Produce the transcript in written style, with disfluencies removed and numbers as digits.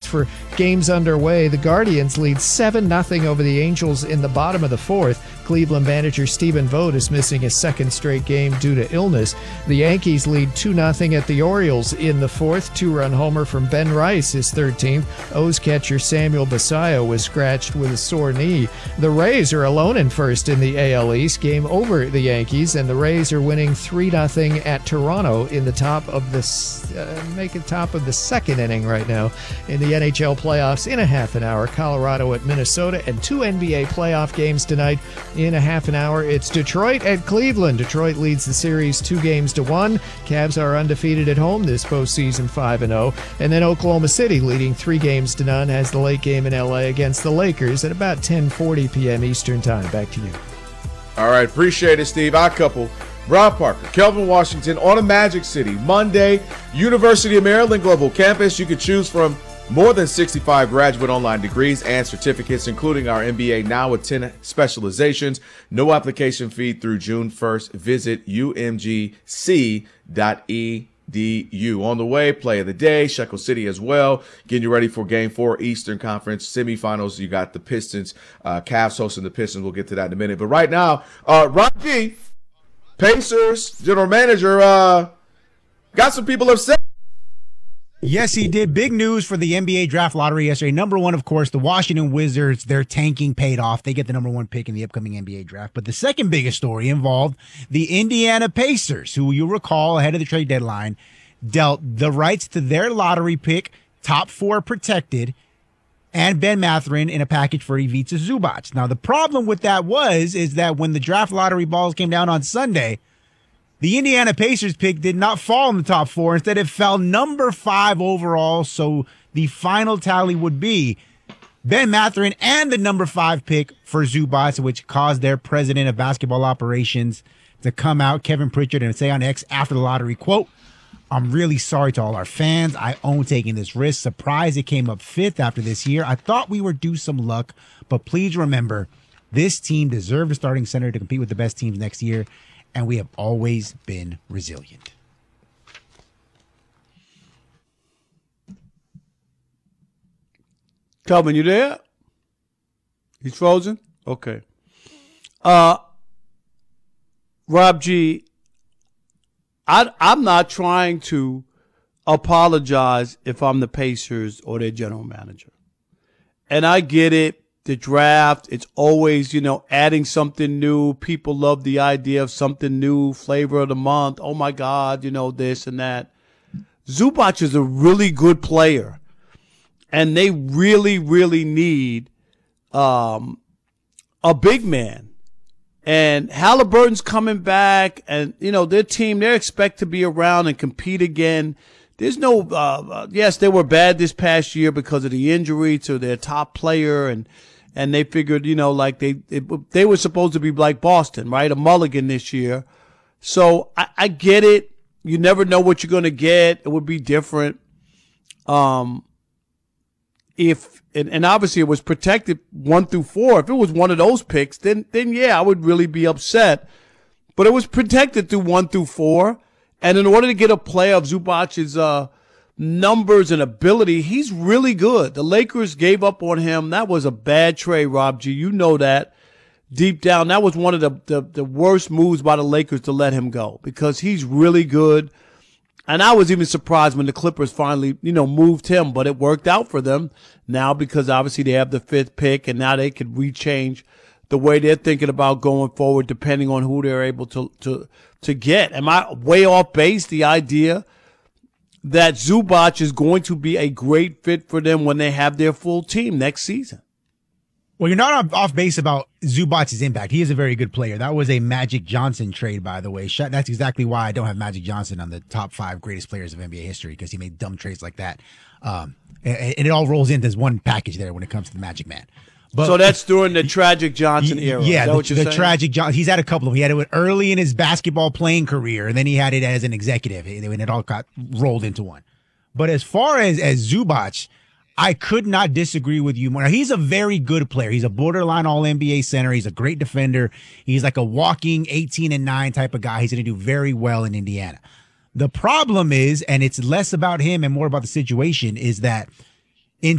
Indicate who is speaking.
Speaker 1: for games underway. The Guardians lead 7-0 over the Angels in the bottom of the fourth. Cleveland manager Stephen Vogt is missing his second straight game due to illness. The Yankees lead 2-0 at the Orioles in the fourth. Two-run homer from Ben Rice, his 13th. O's catcher Samuel Basallo was scratched with a sore knee. The Rays are alone in first in the AL East. Game over the Yankees, and the Rays are winning 3-0 at Toronto in the top of the second inning right now in the NHL playoffs in a half an hour. Colorado at Minnesota, and two NBA playoff games tonight in a half an hour. It's Detroit at Cleveland. Detroit leads the series 2-1. Cavs are undefeated at home this postseason, 5-0. And then Oklahoma City leading 3-0 has the late game in LA against the Lakers at about 10:40 p.m. Eastern time. Back to you.
Speaker 2: All right, appreciate it, Steve. Odd couple. Rob Parker, Kelvin Washington on a Magic City. Monday, University of Maryland Global Campus. You can choose from more than 65 graduate online degrees and certificates, including our MBA now with 10 specializations. No application fee through June 1st. Visit umgc.edu. On the way, play of the day, Shekel City as well. Getting you ready for Game 4 Eastern Conference semifinals. You got the Pistons, Cavs hosting the Pistons. We'll get to that in a minute. But right now, Rob G., Pacers general manager, got some people upset.
Speaker 3: Yes, he did. Big news for the NBA draft lottery yesterday. Number one, of course, the Washington Wizards. Their tanking paid off. They get the number one pick in the upcoming NBA draft. But the second biggest story involved the Indiana Pacers, who you'll recall ahead of the trade deadline dealt the rights to their lottery pick, top 4 protected, and Ben Mathurin in a package for Ivica Zubac. Now, the problem with that is that when the draft lottery balls came down on Sunday, the Indiana Pacers pick did not fall in the top 4. Instead, it fell number 5 overall. So the final tally would be Ben Mathurin and the number 5 pick for Zubac, which caused their president of basketball operations to come out, Kevin Pritchard, and say on X after the lottery, quote, "I'm really sorry to all our fans. I own taking this risk. Surprised it came up 5th after this year. I thought we were due some luck, but please remember, this team deserved a starting center to compete with the best teams next year, and we have always been resilient."
Speaker 4: Calvin, you there? He's frozen? Okay. Rob G., I'm not trying to apologize if I'm the Pacers or their general manager. And I get it. The draft, it's always, adding something new. People love the idea of something new, flavor of the month. Oh, my God, this and that. Zubac is a really good player. And they really, really need a big man. And Halliburton's coming back, and, their team, they expect to be around and compete again. There's no, yes, they were bad this past year because of the injury to their top player, and they figured, like they were supposed to be like Boston, right? A mulligan this year. So I get it. You never know what you're going to get. It would be different. And obviously it was protected 1 through 4. If it was one of those picks, then yeah, I would really be upset. But it was protected through 1 through 4. And in order to get a player of Zubac's numbers and ability, he's really good. The Lakers gave up on him. That was a bad trade, Rob G. You know that deep down. That was one of the worst moves by the Lakers to let him go because he's really good. And I was even surprised when the Clippers finally, moved him, but it worked out for them now because obviously they have the 5th pick and now they could rechange the way they're thinking about going forward depending on who they're able to get. Am I way off base? The idea that Zubac is going to be a great fit for them when they have their full team next season.
Speaker 3: Well, you're not off base about Zubac's impact. He is a very good player. That was a Magic Johnson trade, by the way. That's exactly why I don't have Magic Johnson on the top 5 greatest players of NBA history, because he made dumb trades like that. And it all rolls into this one package there when it comes to the Magic Man. But,
Speaker 4: so that's during the tragic Johnson era.
Speaker 3: Yeah,
Speaker 4: the
Speaker 3: tragic Johnson. He's had a couple of them. He had it early in his basketball playing career, and then he had it as an executive, and it all got rolled into one. But as far as Zubac, I could not disagree with you more. Now, he's a very good player. He's a borderline All-NBA center. He's a great defender. He's like a walking 18-9 type of guy. He's going to do very well in Indiana. The problem is, and it's less about him and more about the situation, is that